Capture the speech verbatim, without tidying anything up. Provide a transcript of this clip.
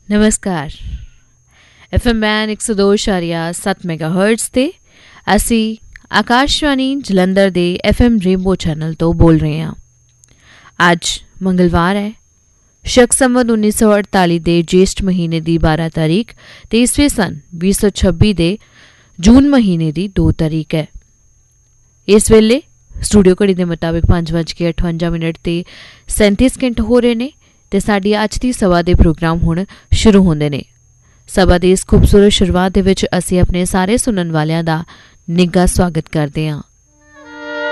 नमस्कार। F M ban एक सौ दो इशारिया सत्त मैगा हर्ट्ज ते असी आकाशवाणी जलंधर दे एफ एम रेनबो चैनल तो बोल रहे हैं। अज मंगलवार है, शक संवत उन्नीस सौ अड़ताली दे ज्येष्ठ महीने की बारह तारीख ते ईस्वी सन भी सौ छब्बी दे जून महीने की दो तारीख है। इस वेले स्टूडियो घड़ी के मुताबिक पांच बज के अठवंजा मिनट ते सैंती सैकेंड हो रहे ने ते साडी अज दी सभा दे प्रोग्राम हुण शुरू होंदे ने। सभा दी इस खूबसूरत शुरुआत दे विच असीं अपने सारे सुनन वालियां दा निੱਘਾ स्वागत करते हैं।